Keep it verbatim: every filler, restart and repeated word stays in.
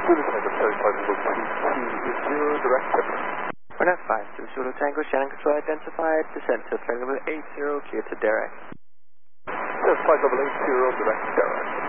Zulu Tango seven five Zulu two zero, direct seven. one F five, Zulu Tango, Shannon Control identified, descent to flight level eight zero, clear to direct. Yes, flight level eight zero, direct direct.